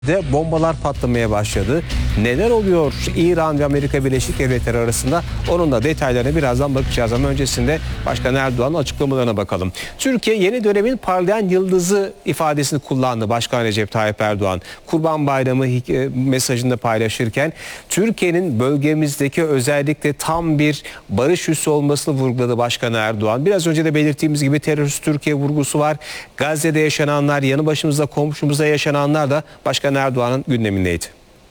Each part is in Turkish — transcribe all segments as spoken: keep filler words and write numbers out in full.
de bombalar patlamaya başladı. Neler oluyor İran ve Amerika Birleşik Devletleri arasında? Onun da detaylarına birazdan bakacağız ama öncesinde Başkan Erdoğan'ın açıklamalarına bakalım. Türkiye yeni dönemin parlayan yıldızı ifadesini kullandı Başkan Recep Tayyip Erdoğan. Kurban Bayramı mesajında paylaşırken Türkiye'nin bölgemizdeki özellikle tam bir barış üssü olmasını vurguladı Başkan Erdoğan. Biraz önce de belirttiğimiz gibi terörist Türkiye vurgusu var. Gazze'de yaşananlar, yanı başımızda komşumuzda yaşananlar da Başkan Erdoğan'ın gündemindeydi.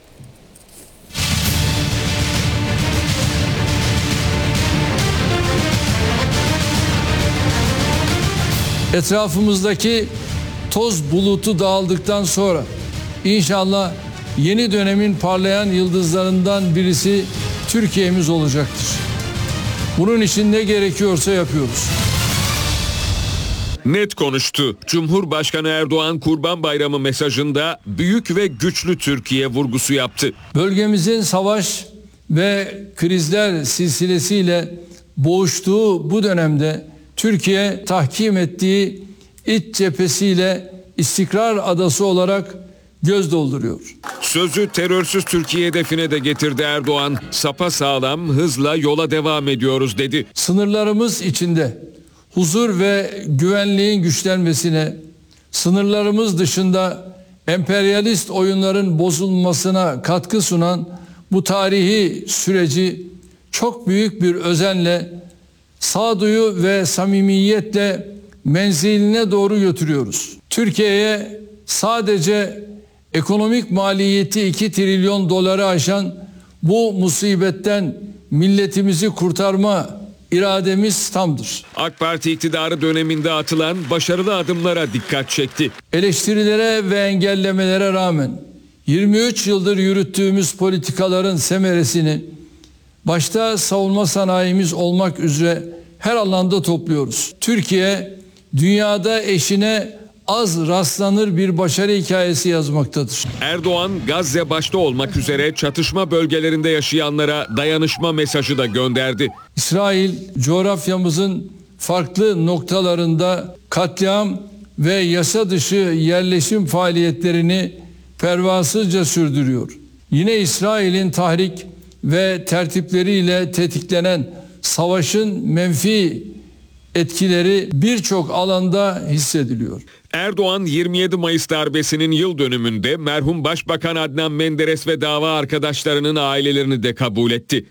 Etrafımızdaki toz bulutu dağıldıktan sonra inşallah yeni dönemin parlayan yıldızlarından birisi Türkiye'miz olacaktır. Bunun için ne gerekiyorsa yapıyoruz. Net konuştu. Cumhurbaşkanı Erdoğan Kurban Bayramı mesajında büyük ve güçlü Türkiye vurgusu yaptı. Bölgemizin savaş ve krizler silsilesiyle boğuştuğu bu dönemde Türkiye tahkim ettiği iç cephesiyle istikrar adası olarak göz dolduruyor. Sözü terörsüz Türkiye hedefine de getirdi Erdoğan. Sapasağlam hızla yola devam ediyoruz dedi. Sınırlarımız içinde huzur ve güvenliğin güçlenmesine, sınırlarımız dışında emperyalist oyunların bozulmasına katkı sunan bu tarihi süreci çok büyük bir özenle, sağduyu ve samimiyetle menziline doğru götürüyoruz. Türkiye'ye sadece ekonomik maliyeti iki trilyon doları aşan bu musibetten milletimizi kurtarma irademiz tamdır. AK Parti iktidarı döneminde atılan başarılı adımlara dikkat çekti. Eleştirilere ve engellemelere rağmen yirmi üç yıldır yürüttüğümüz politikaların semeresini başta savunma sanayimiz olmak üzere her alanda topluyoruz. Türkiye dünyada eşine az rastlanır bir başarı hikayesi yazmaktadır. Erdoğan Gazze başta olmak üzere çatışma bölgelerinde yaşayanlara dayanışma mesajı da gönderdi. İsrail coğrafyamızın farklı noktalarında katliam ve yasa dışı yerleşim faaliyetlerini pervasızca sürdürüyor. Yine İsrail'in tahrik ve tertipleriyle tetiklenen savaşın menfi etkileri birçok alanda hissediliyor. Erdoğan yirmi yedi Mayıs darbesinin yıl dönümünde merhum Başbakan Adnan Menderes ve dava arkadaşlarının ailelerini de kabul etti.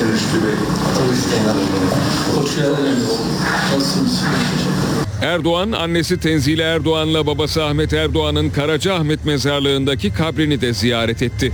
Erdoğan annesi Tenzile Erdoğan'la babası Ahmet Erdoğan'ın Karacaahmet mezarlığındaki kabrini de ziyaret etti.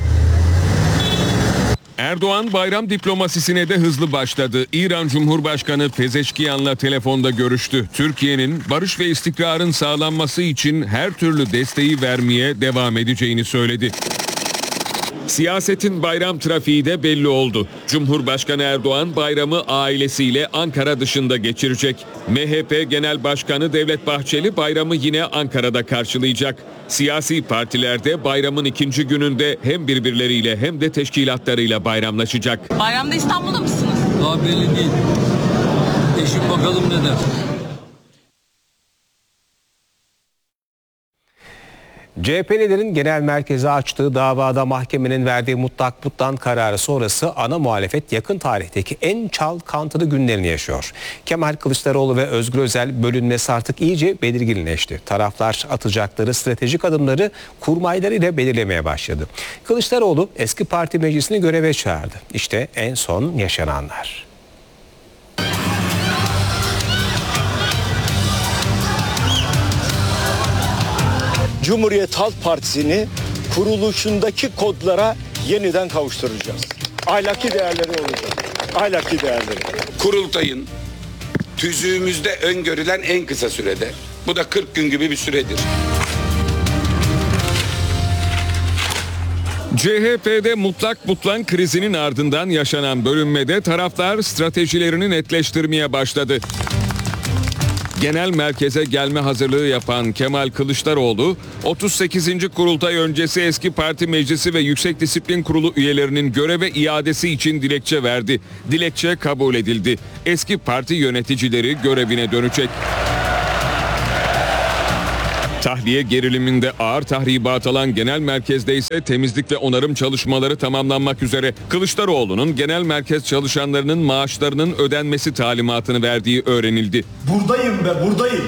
Erdoğan bayram diplomasisine de hızlı başladı. İran Cumhurbaşkanı Pezeşkiyan'la telefonda görüştü. Türkiye'nin barış ve istikrarın sağlanması için her türlü desteği vermeye devam edeceğini söyledi. Siyasetin bayram trafiği de belli oldu. Cumhurbaşkanı Erdoğan bayramı ailesiyle Ankara dışında geçirecek. M H P Genel Başkanı Devlet Bahçeli bayramı yine Ankara'da karşılayacak. Siyasi partiler de bayramın ikinci gününde hem birbirleriyle hem de teşkilatlarıyla bayramlaşacak. Bayramda İstanbul'da mısınız? Daha belli değil. Eşim bakalım ne der. C H P'lilerin genel merkeze açtığı davada mahkemenin verdiği mutlak butlan kararı sonrası ana muhalefet yakın tarihteki en çalkantılı günlerini yaşıyor. Kemal Kılıçdaroğlu ve Özgür Özel bölünmesi artık iyice belirginleşti. Taraflar atacakları stratejik adımları kurmaylarıyla belirlemeye başladı. Kılıçdaroğlu eski parti meclisini göreve çağırdı. İşte en son yaşananlar. Cumhuriyet Halk Partisi'ni kuruluşundaki kodlara yeniden kavuşturacağız. Ahlaki değerleri olacak. Ahlaki değerleri. Kurultayın tüzüğümüzde öngörülen en kısa sürede. Bu da kırk gün gibi bir süredir. C H P'de mutlak butlan krizinin ardından yaşanan bölünmede taraflar stratejilerini netleştirmeye başladı. Genel merkeze gelme hazırlığı yapan Kemal Kılıçdaroğlu, otuz sekizinci kurultay öncesi eski parti meclisi ve Yüksek Disiplin Kurulu üyelerinin göreve iadesi için dilekçe verdi. Dilekçe kabul edildi. Eski parti yöneticileri görevine dönecek. Tahliye geriliminde ağır tahribat alan genel merkezde ise temizlik ve onarım çalışmaları tamamlanmak üzere. Kılıçdaroğlu'nun genel merkez çalışanlarının maaşlarının ödenmesi talimatını verdiği öğrenildi. Buradayım be buradayım.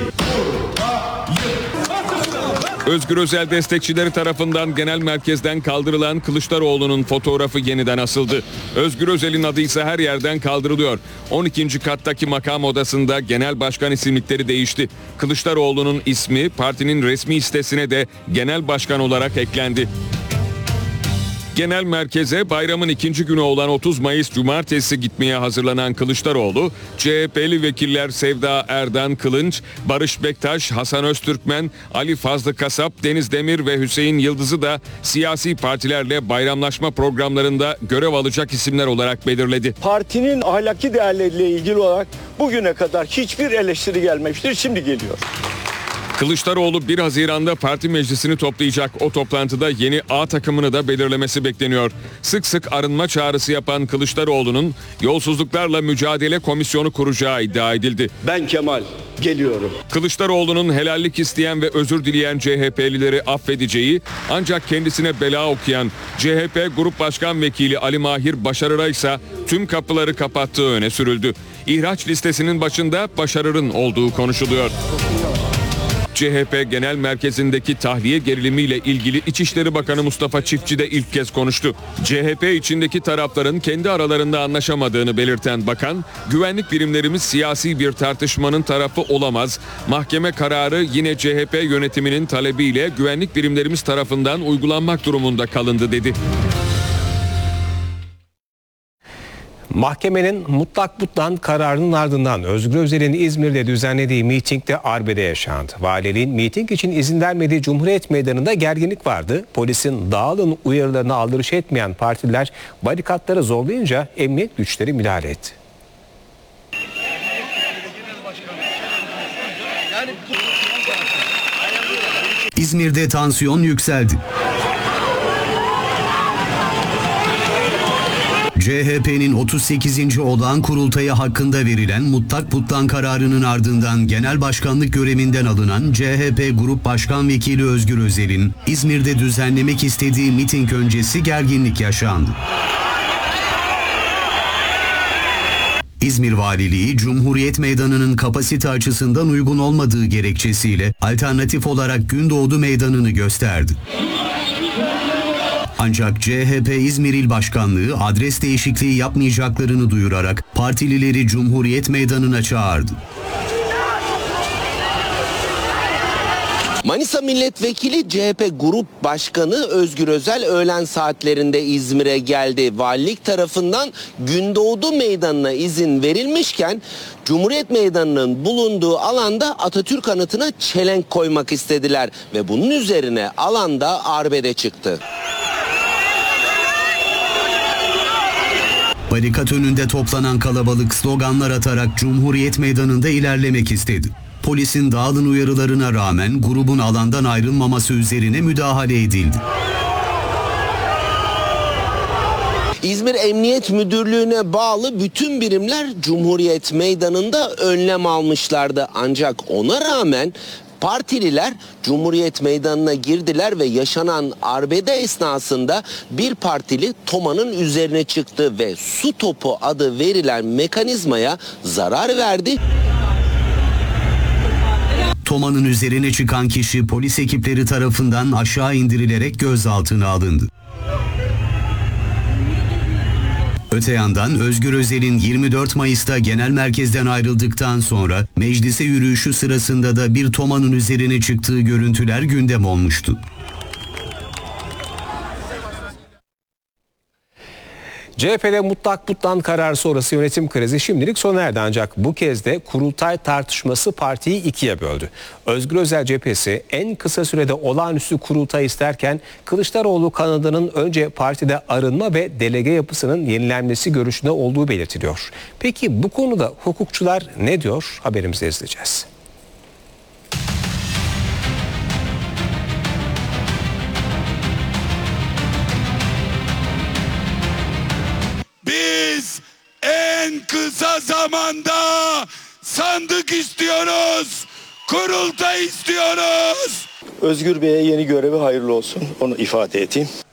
Özgür Özel destekçileri tarafından genel merkezden kaldırılan Kılıçdaroğlu'nun fotoğrafı yeniden asıldı. Özgür Özel'in adı ise her yerden kaldırılıyor. on ikinci kattaki makam odasında genel başkan isimlikleri değişti. Kılıçdaroğlu'nun ismi partinin resmi sitesine de genel başkan olarak eklendi. Genel merkeze bayramın ikinci günü olan otuz Mayıs Cumartesi gitmeye hazırlanan Kılıçdaroğlu, C H P'li vekiller Sevda Erdan Kılınç, Barış Bektaş, Hasan Öztürkmen, Ali Fazlı Kasap, Deniz Demir ve Hüseyin Yıldız'ı da siyasi partilerle bayramlaşma programlarında görev alacak isimler olarak belirledi. Partinin ahlaki değerleriyle ilgili olarak bugüne kadar hiçbir eleştiri gelmemiştir. Şimdi geliyor. Kılıçdaroğlu bir Haziran'da parti meclisini toplayacak. O toplantıda yeni A takımını da belirlemesi bekleniyor. Sık sık arınma çağrısı yapan Kılıçdaroğlu'nun yolsuzluklarla mücadele komisyonu kuracağı iddia edildi. Ben Kemal geliyorum. Kılıçdaroğlu'nun helallik isteyen ve özür dileyen C H P'lileri affedeceği, ancak kendisine bela okuyan C H P Grup Başkan Vekili Ali Mahir Başarır'a ise tüm kapıları kapattığı öne sürüldü. İhraç listesinin başında Başarır'ın olduğu konuşuluyor. C H P Genel Merkezi'ndeki tahliye gerilimiyle ilgili İçişleri Bakanı Mustafa Çiftçi de ilk kez konuştu. C H P içindeki tarafların kendi aralarında anlaşamadığını belirten bakan, güvenlik birimlerimiz siyasi bir tartışmanın tarafı olamaz. Mahkeme kararı yine C H P yönetiminin talebiyle güvenlik birimlerimiz tarafından uygulanmak durumunda kalındı dedi. Mahkemenin mutlak butlan kararının ardından Özgür Özel'in İzmir'de düzenlediği mitingde arbede yaşandı. Valiliğin miting için izin vermediği Cumhuriyet Meydanı'nda gerginlik vardı. Polisin dağılın uyarılarına aldırış etmeyen partililer barikatları zorlayınca emniyet güçleri müdahale etti. İzmir'de tansiyon yükseldi. C H P'nin otuz sekizinci olağan kurultayı hakkında verilen mutlak butlan kararının ardından genel başkanlık görevinden alınan C H P Grup Başkan Vekili Özgür Özel'in İzmir'de düzenlemek istediği miting öncesi gerginlik yaşandı. İzmir Valiliği, Cumhuriyet Meydanı'nın kapasite açısından uygun olmadığı gerekçesiyle alternatif olarak Gündoğdu Meydanı'nı gösterdi. Ancak C H P İzmir İl Başkanlığı adres değişikliği yapmayacaklarını duyurarak partilileri Cumhuriyet Meydanı'na çağırdı. Manisa Milletvekili C H P Grup Başkanı Özgür Özel öğlen saatlerinde İzmir'e geldi. Valilik tarafından Gündoğdu Meydanı'na izin verilmişken Cumhuriyet Meydanı'nın bulunduğu alanda Atatürk anıtına çelenk koymak istediler ve bunun üzerine alanda arbede çıktı. Barikat önünde toplanan kalabalık sloganlar atarak Cumhuriyet Meydanı'nda ilerlemek istedi. Polisin dağılın uyarılarına rağmen grubun alandan ayrılmaması üzerine müdahale edildi. İzmir Emniyet Müdürlüğü'ne bağlı bütün birimler Cumhuriyet Meydanı'nda önlem almışlardı. Ancak ona rağmen partililer Cumhuriyet Meydanı'na girdiler ve yaşanan arbede esnasında bir partili Toma'nın üzerine çıktı ve su topu adı verilen mekanizmaya zarar verdi. Toma'nın üzerine çıkan kişi polis ekipleri tarafından aşağı indirilerek gözaltına alındı. Öte yandan Özgür Özel'in yirmi dört Mayıs'ta genel merkezden ayrıldıktan sonra meclise yürüyüşü sırasında da bir Toma'nın üzerine çıktığı görüntüler gündem olmuştu. C H P'de mutlak butlan kararı sonrası yönetim krizi şimdilik sona erdi, ancak bu kez de kurultay tartışması partiyi ikiye böldü. Özgür Özel cephesi en kısa sürede olağanüstü kurultay isterken Kılıçdaroğlu kanadının önce partide arınma ve delege yapısının yenilenmesi görüşünde olduğu belirtiliyor. Peki bu konuda hukukçular ne diyor? Haberimizde izleyeceğiz. Biz en kısa zamanda sandık istiyoruz, kurultay istiyoruz. Özgür Bey'e yeni görevi hayırlı olsun. Onu ifade edeyim.